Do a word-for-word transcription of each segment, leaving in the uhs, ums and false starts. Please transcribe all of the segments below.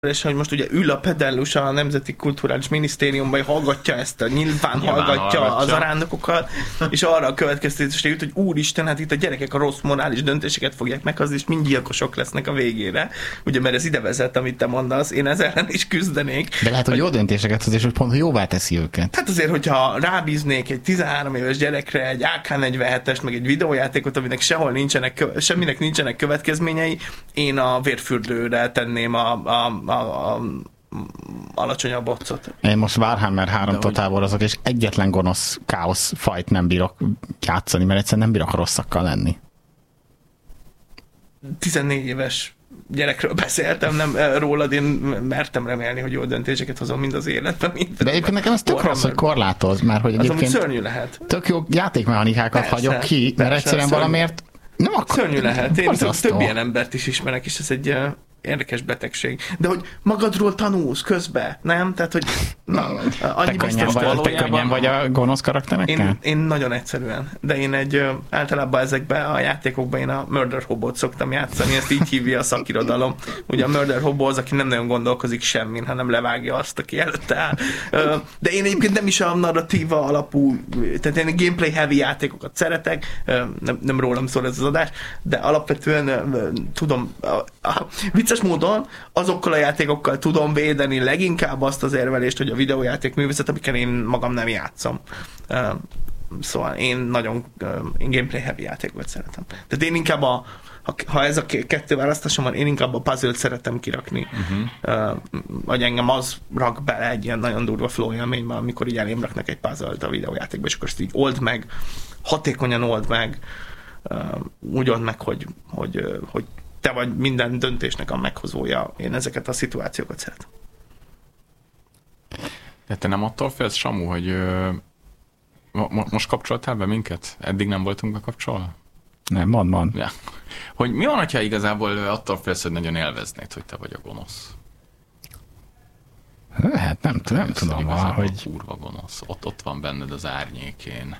és hogy most ugye ül a pedellus a Nemzeti Kulturális Minisztériumban, és hallgatja ezt, a nyilván, nyilván hallgatja, hallgatja az arándokokat, és arra a következtetésre jut, hogy úristen, hát itt a gyerekek a rossz morális döntéseket fogják meghozni, és mind gyilkosok lesznek a végére. Ugye, mert ez ide vezet, amit te mondasz, én ezzel ellen is küzdenék. De lehet, hogy, hogy jó döntéseket hoz, és hogy pont jóvá teszi őket. Hát azért, hogyha rábíznék egy tizenhárom éves gyerekre egy á ká negyvenhetest, meg egy videójátékot, aminek sehol nincsenek, semminek nincsenek következményei, én a vérfürdőre tenném a, a A, a alacsonyabb otcot. Én most Warhammer három táborozok, és egyetlen gonosz káosz fajt nem bírok játszani, mert egyszerűen nem bírok rosszakkal lenni. tizennégy éves gyerekről beszéltem, nem rólad, én mertem remélni, hogy jó döntéseket hozom mind az életben. Mind de egyébként nekem ez tök rossz, hogy korlátoz, mert hogy egyébként az, szörnyű lehet. Tök jó játékmechanikákat persze, hagyok ki, mert persze, egyszerűen szörnyű. Valamiért nem akar. Szörnyű lehet. Én több ilyen embert is ismerek, és ez egy érdekes betegség. De hogy magadról tanulsz közben, nem? Tehát, hogy na, annyi te könnyen, vagy, te könnyen vagy a gonosz karakterekkel? Én, én nagyon egyszerűen. De én egy általában ezekben a játékokban én a Murder Hobo-t szoktam játszani, ezt így hívja a szakirodalom. Ugye a Murder Hobo az, aki nem nagyon gondolkozik semmin, hanem levágja azt, aki előtte áll. De én egyébként nem is a narratíva alapú, tehát én gameplay heavy játékokat szeretek, nem, nem rólam szól ez az adás, de alapvetően tudom, a, a, vicces módon azokkal a játékokkal tudom védeni leginkább azt az érvelést, hogy a videójáték művészet, amikkel én magam nem játszom. Uh, szóval én nagyon uh, én gameplay heavy játékokat szeretem. Tehát én inkább a, ha, ha ez a kettő választásom van, én inkább a puzzle-t szeretem kirakni. Uh-huh. Uh, vagy engem az rak bele egy ilyen nagyon durva flow élményben, amikor így elém raknak egy puzzle-t a videójátékba, és akkor ezt így old meg, hatékonyan old meg, uh, úgy old meg, hogy, hogy, uh, hogy te vagy minden döntésnek a meghozója. Én ezeket a szituációkat szeretem. De te nem attól félsz, Samu, hogy ö, mo- most kapcsoltál be minket? Eddig nem voltunk bekapcsolva? Nem, mond, mond. Ja. Hogy mi van, hogyha igazából attól félsz, hogy nagyon élveznéd, hogy te vagy a gonosz? Hát nem, nem, nem tudom, hogy... Kurva gonosz. Ott, ott van benned az árnyékén.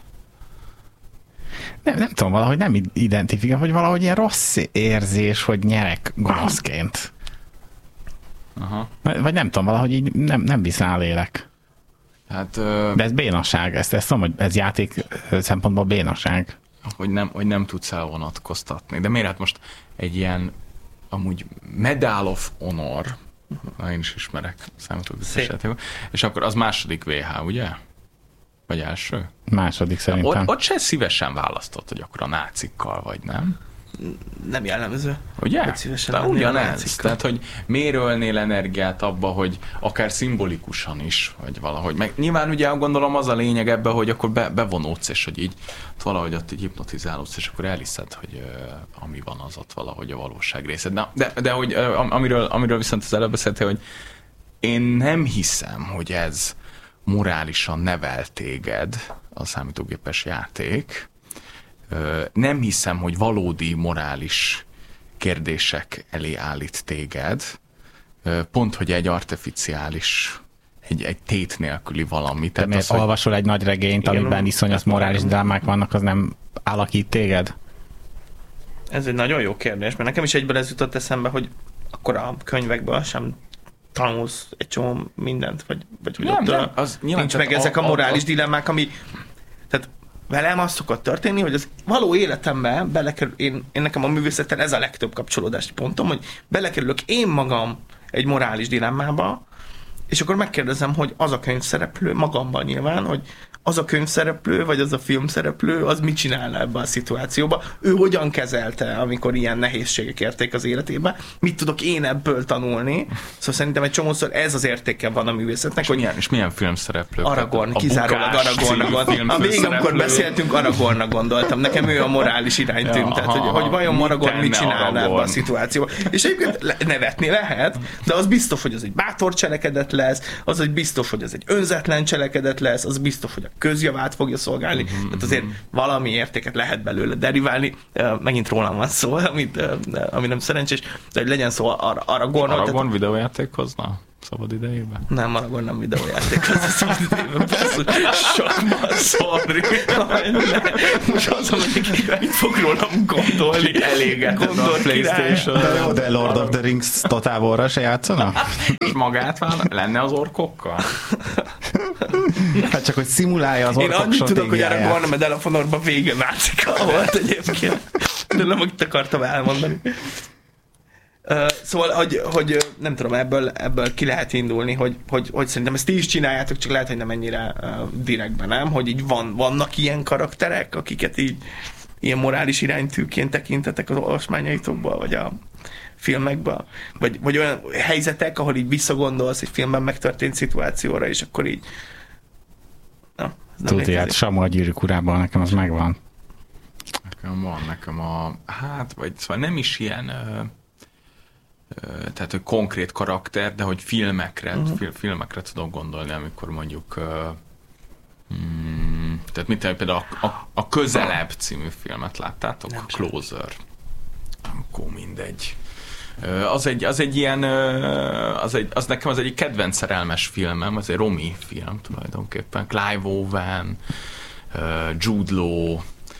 Nem, nem tudom, valahogy nem identifikál, hogy valahogy ilyen rossz érzés, hogy nyerek gonoszként. Aha. Vagy nem tudom, valahogy így nem, nem viszel lélek. Hát, ö... de ez bénaság, ezt, ezt tudom, hogy ez játék szempontból bénaság. Hogy nem, hogy nem tudsz elvonatkoztatni. De miért hát most egy ilyen amúgy Medal of Honor, na, én is ismerek számítógépes játékot, és akkor az második vé há, ugye? Vagy első? Második szerintem. Ott, ott se szívesen választott, hogy akkor a nácikkal vagy, nem? Nem jellemző. Ugye? De ugyanez. Tehát, hogy miért ölnél energiát abba, hogy akár szimbolikusan is, vagy valahogy. Meg nyilván ugye gondolom az a lényeg ebbe, hogy akkor be, bevonódsz, és hogy így valahogy ott így hipnotizálódsz, és akkor elhiszed, hogy uh, ami van, az ott valahogy a valóság részed. Na, de, de hogy uh, amiről, amiről viszont az előbb beszéltél, hogy én nem hiszem, hogy ez morálisan nevel téged a számítógépes játék. Nem hiszem, hogy valódi morális kérdések elé állít téged. Pont, hogy egy artificiális, egy, egy tét nélküli valami. Tehát az, hogy olvasol egy nagy regényt, igen, amiben iszonyos morális drámák vannak, az nem alakít téged? Ez egy nagyon jó kérdés, mert nekem is egyből ez jutott eszembe, hogy akkor a könyvekből sem tanulsz egy csomó mindent, vagy, vagy hogy nem, ott nem, az nincs meg a, ezek a morális a, a... dilemmák, ami tehát velem az szokott történni, hogy az való életemben belekerül, én, én nekem a művészettel ez a legtöbb kapcsolódási pontom, hogy belekerülök én magam egy morális dilemmába, és akkor megkérdezem, hogy az a könyvszereplő, magamban nyilván, hogy az a könyvszereplő, vagy az a filmszereplő, az mit csinálna ebben a szituációban? Ő hogyan kezelte, amikor ilyen nehézségek érték az életébe? Mit tudok én ebből tanulni? Szóval szerintem egy csomószor ez az értéke van a művészetnek. És, hogy milyen, és milyen filmszereplő? Aragorn, kizárólag Aragornra gondoltam. A végén, amikor beszéltünk, Aragornra gondoltam. Nekem ő a morális iránytűnt. Ja, tehát, hogy, hogy vajon Aragorn mit csinálna ebben a szituációban. És egyébként nevetni lehet, de az biztos, hogy az egy bátor cselekedet lesz, az egy biztos, hogy ez egy önzetlen cselekedet lesz, az biztos, hogy a közjavát fogja szolgálni, uh-huh, tehát azért uh-huh. valami értéket lehet belőle deriválni. Uh, megint rólam van szó, amit, uh, ami nem szerencsés, de hogy legyen szó ar- Aragorn. Aragorn videójátékhoz, na? szabad idejében? Nem, Aragorn nem videójáték, az a szabad idejében. Persze, sakmat, sorry. Most azon, hogy mit fog rólam gondolni. Elégetett a PlayStation. De jó, de Lord of the Rings Total War-ra se játszana? És magát vállal? Lenne az orkokkal? Hát csak, hogy szimulálja az orkok Én annyit tudok, hogy stratégiáját. Aragorn a Medelafonorban vége nácika volt egyébként. De nem azt akartam elmondani. Uh, szóval, hogy, hogy nem tudom, ebből, ebből ki lehet indulni, hogy, hogy, hogy szerintem ezt ti is csináljátok, csak lehet, hogy nem ennyire uh, direktben, nem? Hogy így van, vannak ilyen karakterek, akiket így ilyen morális iránytűként tekintetek az olvasmányaitokból, vagy a filmekben, vagy, vagy olyan helyzetek, ahol így visszagondolsz egy filmben megtörtént szituációra, és akkor így na, Tudja, hát Samu a Gyűrűk Urában nekem az megvan. Nekem van, nekem a... Hát, vagy szóval nem is ilyen... Ö, ö, tehát, hogy konkrét karakter, de hogy filmekre, uh-huh. fil, filmekre tudok gondolni, amikor mondjuk... Ö, mm, tehát mit tudom, például a, a, a Közelebb című filmet láttátok? Nem a Closer. Akkor mindegy. Az egy, az egy ilyen, az, egy, az nekem az egyik kedvenc szerelmes filmem, az egy romi film tulajdonképpen. Clive Owen, Jude Law,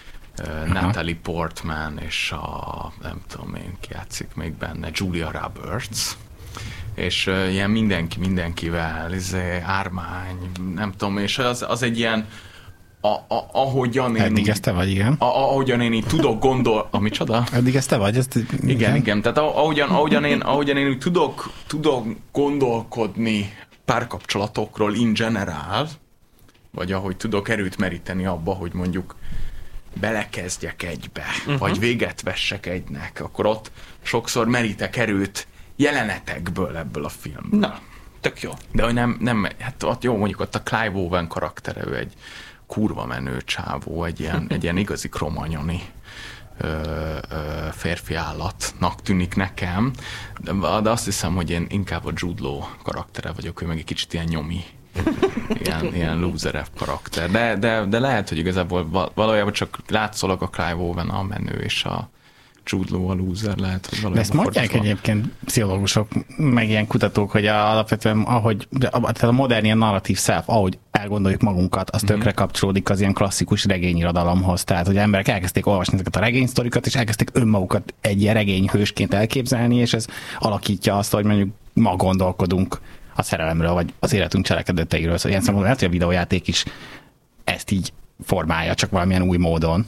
Natalie Portman, és a, nem tudom én, ki játszik még benne, Julia Roberts. És uh, ilyen mindenki mindenkivel, izé, ármány, nem tudom, és az, az egy ilyen A, a, ahogyan én... Eddig ezt te vagy, igen. A, ahogyan én így tudok gondol... A, micsoda? Eddig ezt te vagy, ezt... Igen, igen, igen. Tehát ahogyan, ahogyan, én, ahogyan én úgy tudok, tudok gondolkodni párkapcsolatokról in general, vagy ahogy tudok erőt meríteni abba, hogy mondjuk belekezdjek egybe, uh-huh. vagy véget vessek egynek, akkor ott sokszor merítek erőt jelenetekből ebből a filmből. Na, tök jó. De hogy nem, nem, hát ott jó, mondjuk ott a Clive Owen karaktere, ő egy kurva menő csávó, egy ilyen, egy ilyen igazi kromanyoni ö, ö, férfi állatnak tűnik nekem, de, de azt hiszem, hogy én inkább a Jude Law karaktere vagyok, ő meg egy kicsit ilyen nyomi, ilyen, ilyen loserebb karakter, de, de, de lehet, hogy igazából valójában csak látszólag a Clive Owen a menő, és a Jude Law a loser, lehet, hogy valójában. De ezt mondják fordítva. Egyébként pszichológusok, meg ilyen kutatók, hogy a, alapvetően ahogy, tehát a modern ilyen narratív self, ahogy elgondoljuk magunkat, az tökre mm-hmm. kapcsolódik az ilyen klasszikus regényirodalomhoz. Tehát, hogy emberek elkezdték olvasni ezeket a regénysztorikat, és elkezdték önmagukat egy ilyen regényhősként elképzelni, és ez alakítja azt, hogy mondjuk ma gondolkodunk a szerelemről, vagy az életünk cselekedeteiről. Szóval ilyen szempontból lehet, hogy a videójáték is ezt így formálja, csak valamilyen új módon.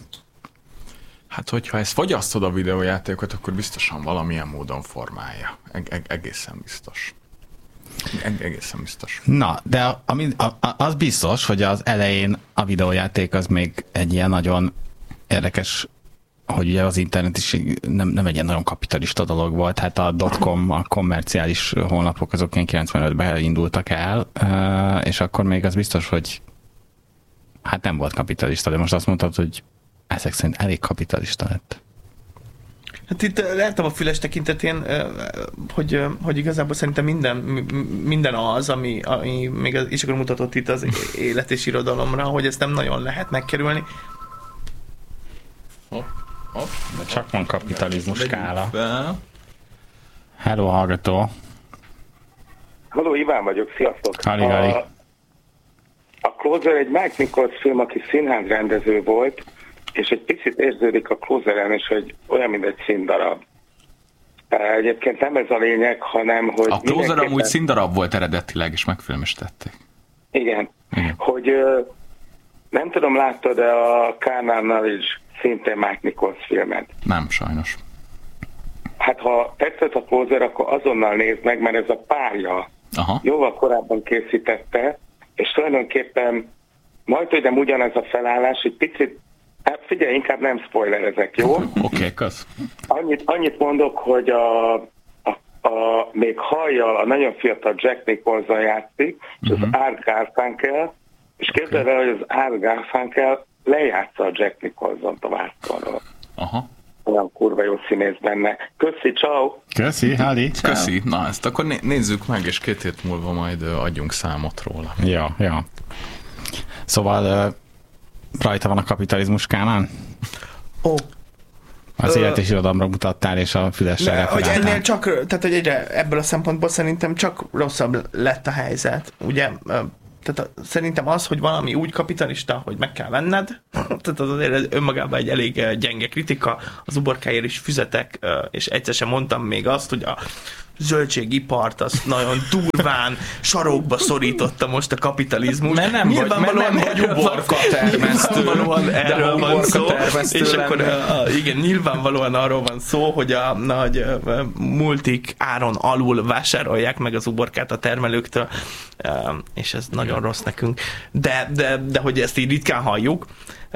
Hát, hogyha ezt fogyasztod a videójátékokat, akkor biztosan valamilyen módon formálja. Eg- egészen biztos. Eg- egészen biztos. Na, de ami, a, az biztos, hogy az elején a videójáték az még egy ilyen nagyon érdekes, hogy ugye az internet is nem, nem egy ilyen nagyon kapitalista dolog volt, hát a dotcom, a kommerciális honlapok azok ilyen kilencvenötben indultak el, és akkor még az biztos, hogy hát nem volt kapitalista, de most azt mondtad, hogy ezek szerint elég kapitalista lett. Hát itt láttam a füles tekintetén, hogy, hogy igazából szerintem minden, minden az, ami, ami még az, és akkor mutatott itt az élet és irodalomra, hogy ezt nem nagyon lehet megkerülni. Hopp, hopp. De csak van kapitalizmus skála. Hello, hallgató. Halló, Iván vagyok, sziasztok. Halli, halli. A, a Closer egy Mike Nichols film, aki színházrendező volt, és egy picit érződik a Closeren is, hogy olyan, mint egy színdarab. Egyébként nem ez a lényeg, hanem, hogy... A Closer mindenképpen... amúgy színdarab volt eredetileg, és megfilmesítették. Igen. Igen. Hogy nem tudom, láttad-e a Carnal Knowledge szintén Mike Nichols filmet? Nem, sajnos. Hát ha tetszett a Closer, akkor azonnal nézd meg, mert ez a párja Aha. jóval korábban készítette, és tulajdonképpen majd, hogy nem ugyanez a felállás, egy picit. Hát figyelj, inkább nem spoilerezek, jó? Oké, okay, kösz. Annyit, annyit mondok, hogy a, a, a még hajjal a nagyon fiatal Jack Nicholson játszik, és uh-huh. az Art Garfunkel, és okay. képzeld el, hogy az Art Garfunkel lejátsza a Jack Nicholson-t a vászonról. Aha. Olyan kurva jó színész benne. Köszi, ciao. Köszi, Halli. Köszi. Na, ezt akkor né- nézzük meg, és két hét múlva majd adjunk számot róla. Ja, ja. Szóval... Uh... rajta van a kapitalizmus skálán? Ó. Oh. Az élet és irodalomra mutattál, és a Fülesre hogy ennél csak, tehát hogy egyre ebből a szempontból szerintem csak rosszabb lett a helyzet. Ugye, tehát szerintem az, hogy valami úgy kapitalista, hogy meg kell venned, tehát az azért önmagában egy elég gyenge kritika, az uborkáért is füzetek, és egyszer sem mondtam még azt, hogy a zöldségipart azt nagyon durván sarokba szorította most a kapitalizmus. Mert nem vagy, mert nem vagy uborka termesztő. Nyilvánvalóan erről van szó, és akkor a, igen, nyilvánvalóan arról van szó, hogy a nagy multik áron alul vásárolják meg az uborkát a termelőktől, és ez nagyon rossz nekünk. De, de, de hogy ezt így ritkán halljuk,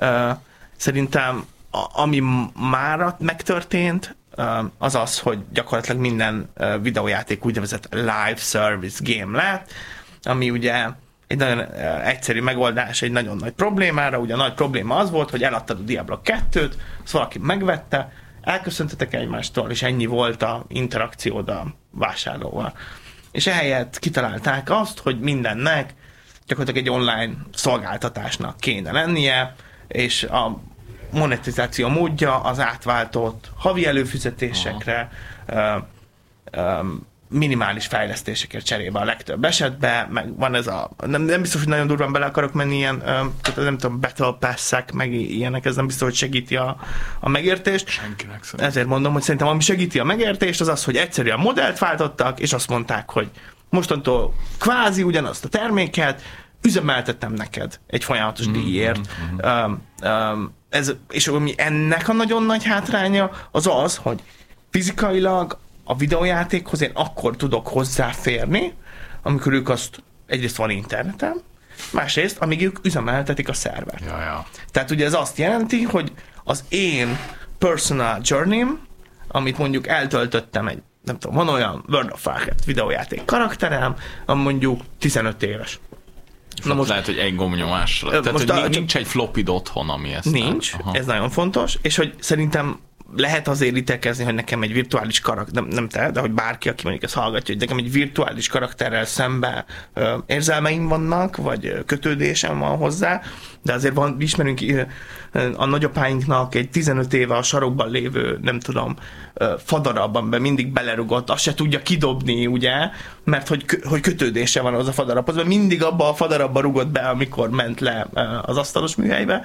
szerintem ami mára megtörtént, az az, hogy gyakorlatilag minden videójáték úgynevezett live service game lett, ami ugye egy nagyon egyszerű megoldás egy nagyon nagy problémára. Ugye a nagy probléma az volt, hogy eladtad a Diablo kettőt, azt valaki megvette, elköszöntetek egymástól, és ennyi volt a interakciód a vásárlóval. És ehelyett kitalálták azt, hogy mindennek gyakorlatilag egy online szolgáltatásnak kéne lennie, és a monetizáció módja az átváltott havi előfizetésekre, ö, ö, minimális fejlesztésekért cserébe a legtöbb esetben, meg van ez a, nem, nem biztos, hogy nagyon durván bele akarok menni ilyen, ö, tehát nem tudom, Battle Pass-ek, meg ilyenek, ez nem biztos, hogy segíti a, a megértést. Senkinek szerintem. Ezért mondom, hogy szerintem ami segíti a megértést, az az, hogy egyszerűen modellt váltottak, és azt mondták, hogy mostantól kvázi ugyanazt a terméket üzemeltetem neked egy folyamatos díjért. Mm-hmm. Um, um, ez, és ami ennek a nagyon nagy hátránya az az, hogy fizikailag a videójátékhoz én akkor tudok hozzáférni, amikor ők azt egyrészt van interneten, másrészt, amíg ők üzemeltetik a szervert. Ja, ja. Tehát ugye ez azt jelenti, hogy az én personal journey-m, amit mondjuk eltöltöttem egy, nem tudom, van olyan World of Warcraft videójáték karakterem, ami mondjuk tizenöt éves. Na most lehet, hogy egy gombnyomásra. Tehát, hogy a, nincs egy flopid otthon, ami ezt... Nincs, nem. Ez nagyon fontos, és hogy szerintem lehet azért ítélkezni, hogy nekem egy virtuális karakter, nem, nem te, de hogy bárki, aki mondjuk ezt hallgatja, hogy nekem egy virtuális karakterrel szemben ö, érzelmeim vannak, vagy kötődésem van hozzá, de azért van, ismerünk a nagyapáinknak egy tizenöt éve a sarokban lévő, nem tudom, fadarabban be mindig belerugott, azt se tudja kidobni, ugye, mert hogy, hogy kötődése van az a fadarabhoz, mert mindig abba a fadarabba rugott be, amikor ment le az asztalos műhelybe,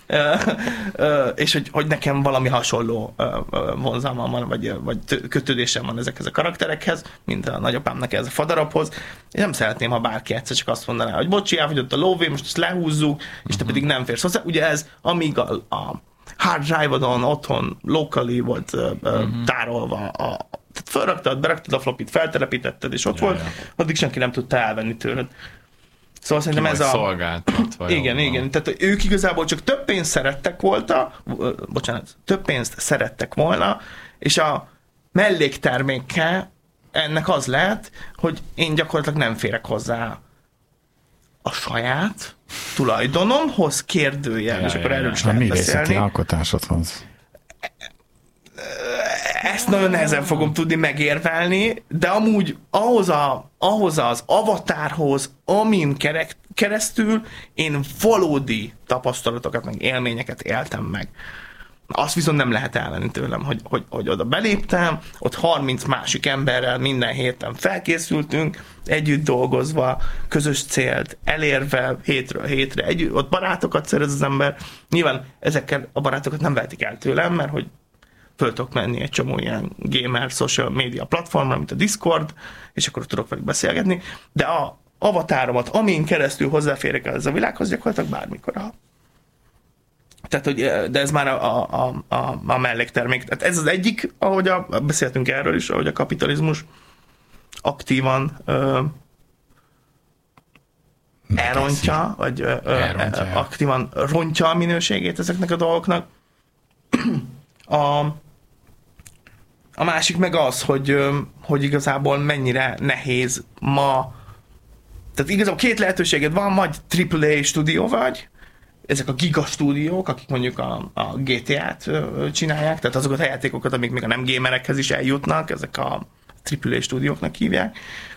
és hogy, hogy nekem valami hasonló vonzalmam van, vagy, vagy kötődésem van ezekhez a karakterekhez, mint a nagyapámnak ez a fadarabhoz, és nem szeretném, ha bárki egyszer csak azt mondaná, hogy bocsi, elfogyott a lóvé, most ezt lehúzzuk, és te pedig nem férsz hozzá. Ugye ez, amíg a, a hard drive-odon otthon locally volt uh-huh. tárolva, a, tehát felraktad, beraktad a flopit, feltelepítetted, és ott ja, volt, ja. addig senki nem tudta elvenni tőled. Szóval ki szerintem ez a... szolgáltatva. Igen, igen. Van. Tehát ők igazából csak több pénzt szerettek volna, bocsánat, több pénzt szerettek volna, és a melléktermékkel ennek az lehet, hogy én gyakorlatilag nem férek hozzá a saját tulajdonomhoz, kérdőjel, ja, és ja, akkor erről ja. is lehet beszélni. A művészeti alkotásodhoz. Ezt nagyon nehezen fogom tudni megérvelni, de amúgy ahhoz, a, ahhoz az avatárhoz, amin kerek, keresztül én valódi tapasztalatokat, meg élményeket éltem meg. Azt viszont nem lehet elvenni tőlem, hogy, hogy, hogy oda beléptem, ott harminc másik emberrel minden héten felkészültünk, együtt dolgozva, közös célt elérve, hétről hétre, együtt, ott barátokat szerez az ember. Nyilván ezekkel a barátokat nem vehetik el tőlem, mert hogy föl tudok menni egy csomó ilyen gamer, social media platformra, mint a Discord, és akkor tudok velük beszélgetni, de a avatáromat, amin keresztül hozzáférek ez a világhoz, gyakorlatilag bármikor. A... Tehát, hogy, de ez már a, a, a, a melléktermék. Tehát ez az egyik, ahogy a, beszéltünk erről is, ahogy a kapitalizmus aktívan ö, elrontja, vagy ö, elrontja, aktívan rontja a minőségét ezeknek a dolgoknak. A, a másik meg az, hogy, hogy igazából mennyire nehéz ma, tehát igazából két lehetőséged van, vagy triple A stúdió vagy, ezek a giga stúdiók, akik mondjuk a, a gé té á-t csinálják, tehát azokat a játékokat, amik még a nem gamerekhez is eljutnak, ezek a triple A stúdióknak hívják,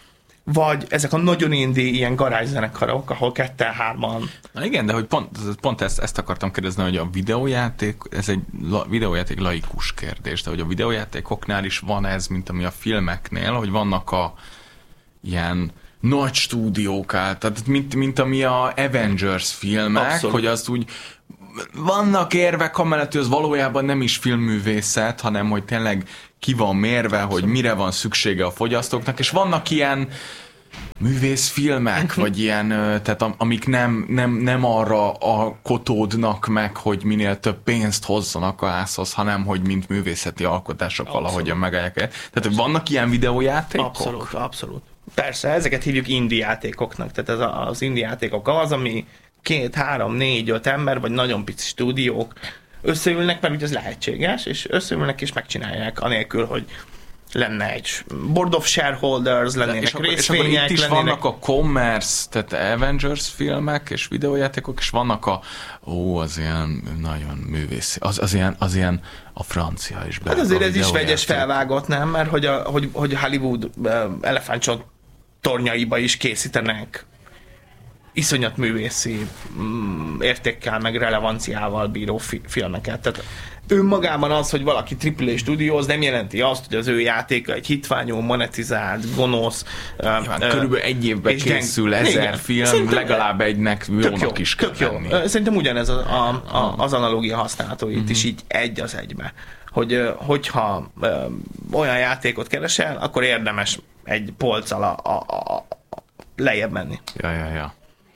vagy ezek a nagyon indi ilyen garázszenekarok, ahol ketten, hárman. Na igen, de hogy pont, pont ezt, ezt akartam kérdezni, hogy a videójáték, ez egy la, videójáték laikus kérdés, de hogy a videójátékoknál is van ez, mint ami a filmeknél, hogy vannak a ilyen nagy stúdiók át, tehát mint, mint ami a Avengers filmek, abszolút. Hogy azt úgy vannak érvek amellett, hogy az valójában nem is filmművészet, hanem hogy tényleg ki van mérve, abszolút. Hogy mire van szüksége a fogyasztóknak, és vannak ilyen művészfilmek, vagy ilyen, tehát amik nem, nem, nem arra a kotódnak meg, hogy minél több pénzt hozzanak a házhoz, hanem hogy mint művészeti alkotások abszolút. Valahogyan megállják. Tehát, hogy vannak ilyen videójátékok? Abszolút, abszolút. Persze, ezeket hívjuk indie játékoknak, tehát ez az indie játékok az, ami két, három, négy, öt ember, vagy nagyon pici stúdiók összeülnek, mert ugye ez lehetséges, és összeülnek és megcsinálják, anélkül, hogy lenne egy board of shareholders, lennének és részvények. És akkor itt is lennének... vannak a commerce, tehát Avengers filmek és videójátékok, és vannak a, ó, az ilyen nagyon művészi, az, az, ilyen, az ilyen a francia is. Hát azért ez is vegyes felvágott, nem? Mert hogy a, hogy, hogy Hollywood uh, elefántcsont tornyaiba is készítenek iszonyat művészi mm, értékkel, meg relevanciával bíró fi- filmeket. Tehát önmagában az, hogy valaki á á á stúdióz, nem jelenti azt, hogy az ő játéka egy hitványú, monetizált, gonosz. Nyilván, uh, körülbelül egy évben készül gyeng... ezer igen. film, szerintem legalább egynek jónak jó, is kell lenni. Szerintem ugyanez a, a, a, az analógia használható itt mm-hmm. is így egy az egybe. Hogy hogyha uh, olyan játékot keresel, akkor érdemes egy polccal a, a, a, a lejjebb menni. Ja, ja, ja.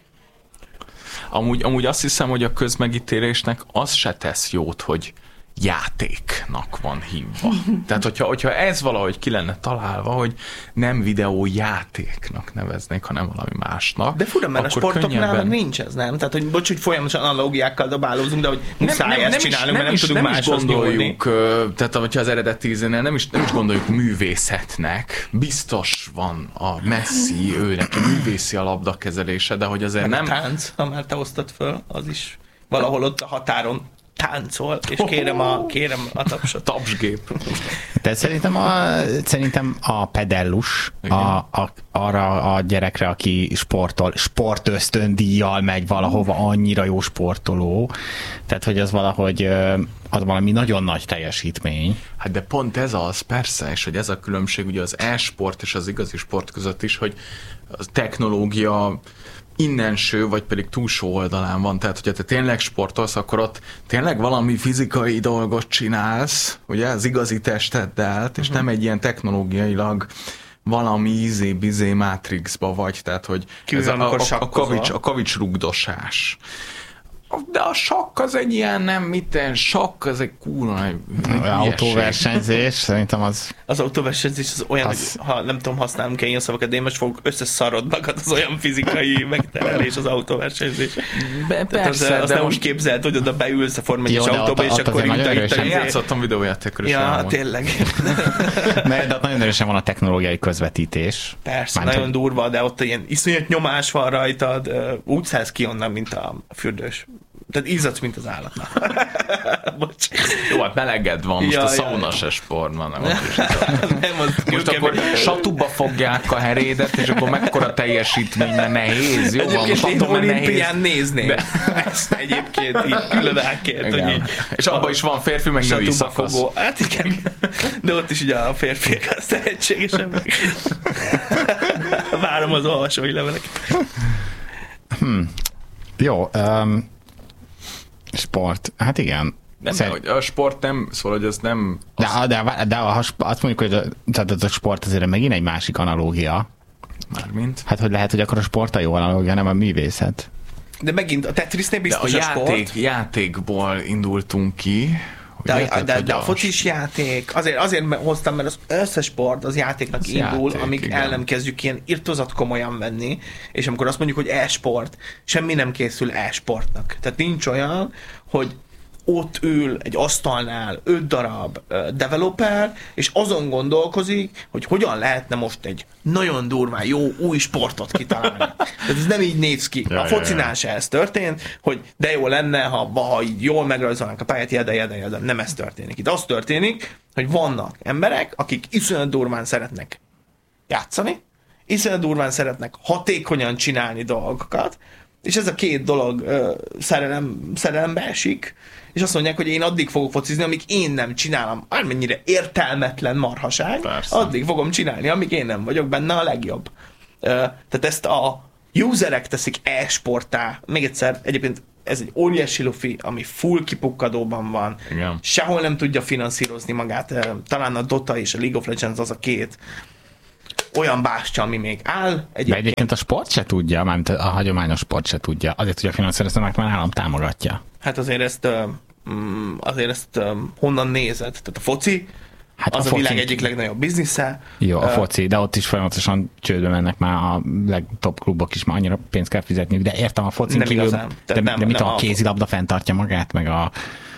Amúgy, amúgy azt hiszem, hogy a közmegítélésnek az se tesz jót, hogy játéknak van hívva. Tehát, hogyha, hogyha ez valahogy ki lenne találva, hogy nem videójátéknak neveznék, hanem valami másnak. De fura, mert a sportoknál könnyebben... nincs ez, nem? Tehát, hogy bocs, hogy folyamatosan analógiákkal dobálózunk, de hogy muszáj nem, nem, ezt csinálni, mert nem is, tudunk máshoz gondoljuk, nyúlni. Tehát, hogyha az eredeti ízénél nem is, nem is gondoljuk művészetnek. Biztos van a Messi, ő neki művészi a labdakezelése, de hogy azért meg nem... a tánc, ha már te osztad föl, az is valahol ott a határon táncol, és kérem a, kérem a tapsot. Tapsgép. De szerintem a, szerintem a pedellus a, a, arra a gyerekre, aki sportol, sportösztöndíjjal megy valahova, annyira jó sportoló, tehát hogy az valahogy az valami nagyon nagy teljesítmény. Hát de pont ez az, persze, és hogy ez a különbség ugye az e-sport és az igazi sport között is, hogy a technológia innenső, vagy pedig túlsó oldalán van. Tehát, hogyha te tényleg sportolsz, akkor ott tényleg valami fizikai dolgot csinálsz, ugye, az igazi testeddel, és uh-huh. nem egy ilyen technológiailag valami izé-bizé Matrixba vagy, tehát, hogy ez a, a, a, kavics, a kavics rugdosás. De a sakk az egy ilyen, nem miten, sakk az egy kurva autóversenyzés, szerintem az... Az autóversenyzés az olyan, az... hogy ha nem tudom, használunk-e ilyen szavakat, de én most fogok összeszarod magad, az olyan fizikai megterelés az autóversenyzés. Be, persze, az, de azt nem most úgy képzeld, hogy oda beülsz a Forma egyes autóba, és akkor itt a... Játszottam videójátékról is. Ja, tényleg. De, de nagyon erősen van a technológiai közvetítés. Persze, Mánt, nagyon hogy... durva, de ott ilyen iszonyat nyomás van rajtad, úgy szállsz ki onnan, mint a fürdős. Tehát izzadsz, mint az állatnak. Bocs. Jó, hát meleged van, most ja, a szauna ja, se sport van. Nem, nem, az most akkor satuba fogják a herédet, és akkor mekkora teljesítmény, mert nehéz. Jó, egyébként van, én olimpián nézném. De... Ezt egyébként így külön elkért. Hogy így, és abban is van férfi, meg női szakasz. Fogó. Hát igen, de ott is ugye a férfiak az tehetségesen. Várom az olvasói leveleket. Hmm. Jó, um... sport. Hát igen. Nem, Szer... a sport nem, szóval, hogy ez nem... De, az... de, de, de azt mondjuk, hogy a, tehát a sport azért megint egy másik analógia. Mármint? Hát, hogy lehet, hogy akkor a sport a jó analógia, nem a művészet. De megint a Tetrisnél biztos de a, a játék, sport. játékból indultunk ki. De, érted, de, de a focis játék, azért, azért hoztam, mert az összes sport az játéknak az indul, játék, amíg igen. el nem kezdjük ilyen irtozat komolyan venni, és amikor azt mondjuk, hogy e-sport, semmi nem készül e-sportnak. Tehát nincs olyan, hogy ott ül egy asztalnál öt darab uh, developer, és azon gondolkozik, hogy hogyan lehetne most egy nagyon durván jó új sportot kitalálni. Tehát ez nem így néz ki. Ja, a focinál se ez történt, hogy de jó lenne, ha, ha így jól megrajzolnánk a pályát, jede, jede, jede. Nem ez történik. Itt az történik, hogy vannak emberek, akik iszonyat durván szeretnek játszani, iszonyat durván szeretnek hatékonyan csinálni dolgokat, és ez a két dolog ö, szerelem, szerelembe esik, és azt mondják, hogy én addig fogok focizni, amíg én nem csinálom, bármennyire értelmetlen marhaság, Persze. addig fogom csinálni, amíg én nem vagyok benne a legjobb. Ö, tehát ezt a userek teszik e-sporttá. Még egyszer, egyébként ez egy óriási lufi, ami full kipukkadóban van. Igen. Sehol nem tudja finanszírozni magát. Talán a Dota és a League of Legends az a két olyan bástya, ami még áll. Egyébként, De egyébként a sport se tudja, mármint a hagyományos sport se tudja. Azért tudja finanszírozni, mert már állam támogatja. Hát azért ezt, azért ezt honnan nézed? Tehát a foci, hát az a, a világ egyik legnagyobb biznisze. Jó, a uh, foci, de ott is folyamatosan csődbe mennek már a legtop klubok is, már annyira pénzt kell fizetni, de értem a focin kívül, de, de, nem, de mit nem a, a kézilabda fenntartja magát, meg a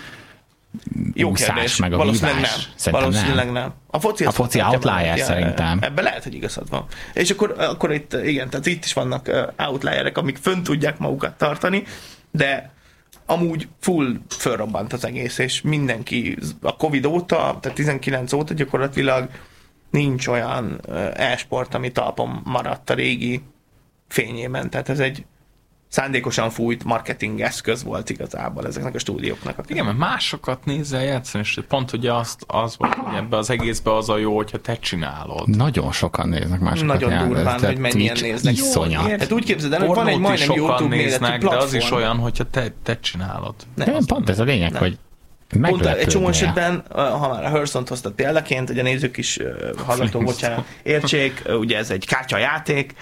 jó úszás, kérdés. Meg a valószínűleg vívás. nem. Szerintem valószínűleg nem. nem. A foci, a foci outlier ja, szerintem. Ebben lehet, hogy igazad van. És akkor, akkor itt, igen, tehát itt is vannak outlierek, amik fönn tudják magukat tartani, de amúgy full fölrobbant az egész, és mindenki a Covid óta, tehát tizenkilenc óta gyakorlatilag nincs olyan e-sport, ami talpon maradt a régi fényében. Tehát ez egy szándékosan fújt marketing eszköz volt igazából ezeknek a stúdióknak. Igen, mert másokat nézzel játszani, és pont ugye azt, az volt, hogy ebbe az egészbe az a jó, hogyha te csinálod. Nagyon sokan néznek másokat. Nagyon durván, hogy mennyien néznek. Iszonyat. Hát úgy képzeld el, hogy van egy majdnem YouTube méretű platform. De az is olyan, hogyha te, te csinálod. Nem, nem pont ez a lényeg, nem. Hogy pont egy csomó esetben, ha már a Hearthstone-t hoztad példaként, hogy a nézők is hallgatók, bocsánat, értsék, ugye ez egy kártyajáték,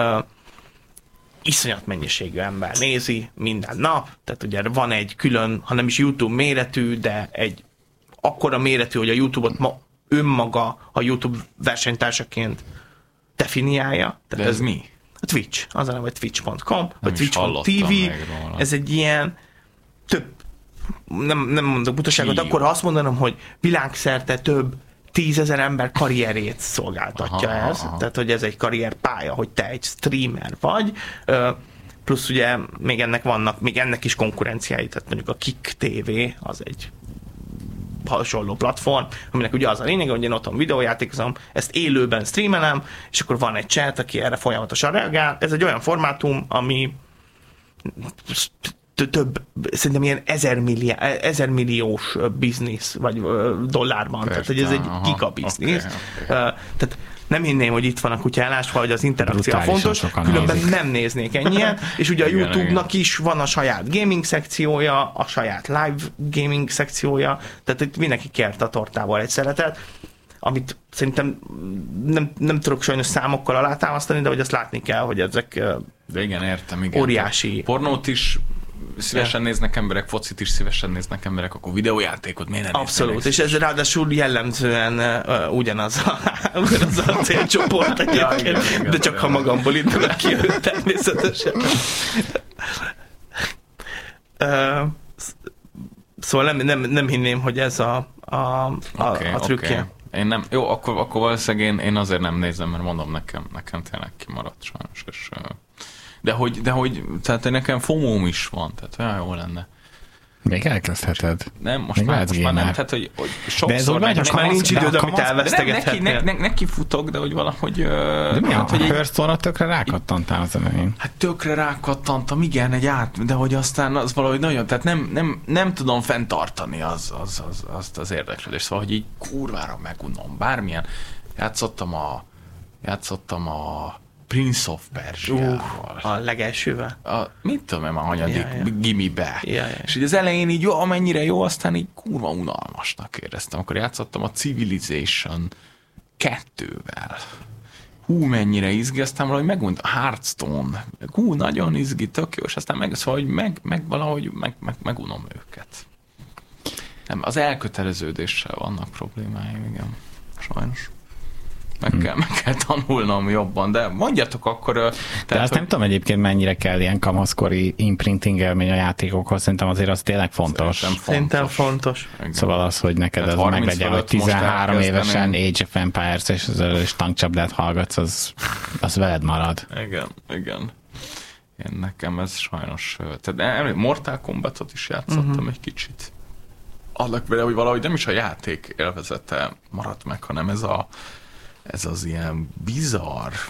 iszonyat mennyiségű ember nézi minden nap, tehát ugye van egy külön, ha nem is YouTube méretű, de egy akkora méretű, hogy a YouTube-ot ma önmaga a YouTube versenytársaként definiálja. Tehát de ez, ez mi? A Twitch, az a neve, hogy twitch pont com, vagy twitch pont tv, ez egy ilyen több, nem, nem mondok butaságot, akkor ha azt mondanom, hogy világszerte több tízezer ember karrierét szolgáltatja aha, ez. Aha. Tehát, hogy ez egy karrierpálya, hogy te egy streamer vagy, plusz ugye még ennek vannak, még ennek is konkurenciái, tehát mondjuk a Kick té vé az egy hasonló platform, aminek ugye az a lényeg, hogy én otthon videójátékozom, ezt élőben streamelem, és akkor van egy chat, aki erre folyamatosan reagál. Ez egy olyan formátum, ami több, szerintem ilyen ezer, milliá, ezer milliós biznisz, vagy dollárban. Persze, tehát, hogy ez egy gigabiznisz. Okay, okay. Tehát nem hinném, hogy itt van a kutyálás, vagy az interakció fontos, különben nézik. Nem néznék ennyien, és ugye a igen, YouTube-nak igen. is van a saját gaming szekciója, a saját live gaming szekciója, tehát itt mindenki kért a tortával egy szeretet, amit szerintem nem, nem tudok sajnos számokkal alátámasztani, de hogy azt látni kell, hogy ezek de igen, értem, igen. óriási. Pornót is szívesen ja. néznek emberek, focit is szívesen néznek emberek, akkor videójátékot miért nem abszolút, és ez ráadásul jellemzően uh, ugyanaz, a, ugyanaz a célcsoport egyébként, ja, igen, igen, de csak igen. ha magamból indulok ki, természetesen. uh, szóval nem, nem, nem hinném, hogy ez a, a, a, okay, a trükkje. Okay. Én nem, jó, akkor, akkor valószínűleg én, én azért nem nézem, mert mondom, nekem, nekem tényleg kimaradt sajnos, és uh, De hogy, de hogy, tehát nekem fomóm is van, tehát olyan jó lenne. Még elkezdheted. Nem, most, már, most már nem, tehát hogy, hogy sokszor... De ez úgy most már nincs időd, amit elvesztegethetnél. Neki, ne, ne, neki futok, de hogy valahogy... De mi hát, a Hearthstone-ra tökre rákattantál az elején? Hát tökre rákattantam, igen, egy át, de hogy aztán az valahogy nagyon, tehát nem, nem, nem tudom fenntartani az, az, az, azt az érdeklődést, szóval, hogy így kurvára megunom, bármilyen. Játszottam a... Játszottam a... Prince of Persia-val. Uh, a legelsővel? A, mit tudom én, a hanyadik ja, ja. gimibe. Ja, ja. És így az elején így jó, amennyire jó, aztán így kurva unalmasnak éreztem. Akkor játszottam a Civilization kettővel. Hú, mennyire izgi, aztán valahogy megmond a Hearthstone. Hú, nagyon izgi, tök jó, és aztán meg, szóval, hogy meg, meg valahogy meg, meg, megunom őket. Nem, az elköteleződéssel vannak problémáim, igen. Sajnos. Meg kell, meg kell tanulnom jobban, de mondjatok akkor... Tehát, de azt hogy... nem tudom egyébként mennyire kell ilyen kamaszkori imprinting élmény a játékokhoz, szerintem azért az tényleg fontos. Szerintem fontos. fontos. Szóval az, hogy neked ez meglegyen, hogy tizenhárom évesen Age of Empires és, és tankcsapdát hallgatsz, az, az veled marad. Igen, igen. Én nekem ez sajnos... Tehát Mortal Kombatot is játszottam uh-huh. egy kicsit. Annak vele, hogy valahogy nem is a játék élvezete maradt meg, hanem ez a ez az ilyen bizarr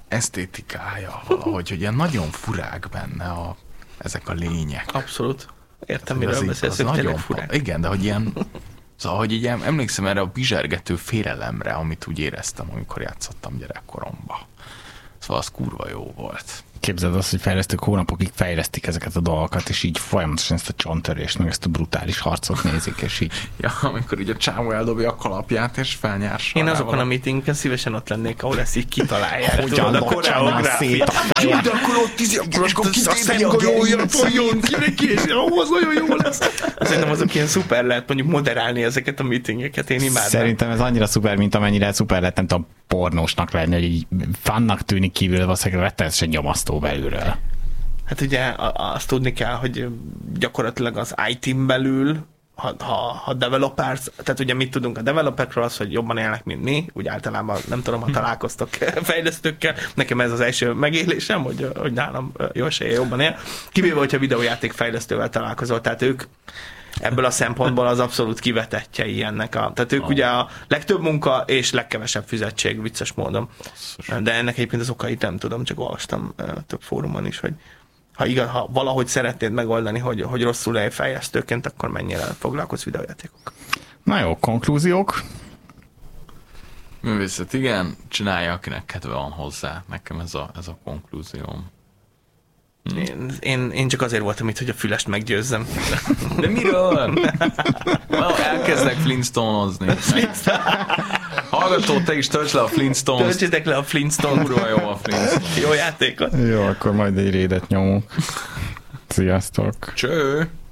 esztétikája valahogy, hogy ilyen nagyon furák benne a, ezek a lények. Abszolút. Értem, Az miről így- beszélsz, az hogy tényleg nagyon furák. Igen, de hogy ilyen, szóval, hogy így em- emlékszem erre a bizsergető félelemre, amit úgy éreztem, amikor játszottam gyerekkoromban. Szóval az kurva jó volt. Képzeld azt, hogy fejlesztők hónapokig fejlesztik ezeket a dolgokat, és így folyamatosan ezt a csontörést, meg ezt a brutális harcot nézik, és így. Ja, amikor így a csávó eldobja a kalapját, és felnyársa. Én rá azokon a valami- meetinken szívesen ott lennék, ahol ezt így kitalálják. Hogyan Tudod, a locsolná szét a koreográfia. fejet. De akkor ott tíz, akkor És akkor a szentgolyója folyjon ki neki, és ahhoz nagyon jó lesz. Szerintem azok ilyen szuper lehet mondjuk moderálni ezeket a meetingeket, én imádnám. Szerintem ez annyira szuper, mint amennyire szuper lett, nem tudom, pornósnak lenni, hogy így fannak tűnik kívül, valószínűleg rettenetesen nyomasztó belülről. Hát ugye a- azt tudni kell, hogy gyakorlatilag az i té-n belül, ha, ha, ha developers, tehát ugye mit tudunk a developerkről, az, hogy jobban élnek, mint mi, úgy általában nem tudom, ha találkoztok fejlesztőkkel, nekem ez az első megélésem, hogy, hogy nálam jó esélye jobban él, kivéve, hogyha videójáték fejlesztővel találkozol, tehát ők ebből a szempontból az abszolút kivetettjei ennek a... Tehát ők oh. ugye a legtöbb munka és legkevesebb fizetség, vicces módon. De ennek egyébként az okait nem tudom, csak olvastam uh, több fórumon is, hogy ha, igaz, ha valahogy szeretnéd megoldani, hogy, hogy rosszul élj fejlesztőként, akkor mennyire foglalkozz videójátékok. Na jó, konklúziók. Művészet, igen, csinálja, akinek kedve van hozzá. Nekem ez a, ez a konklúzióm. Én, én, én csak azért voltam itt, hogy a fülest meggyőzzem. De miről? Well, elkezdek Flintstone-ozni. Hallgató, te is töltsd le a Flintstones. Töltsétek le a Flintstone. Kurva jó a Flintstone. Jó játékot! Jó, akkor majd egy rédet nyomunk. Sziasztok! Cső!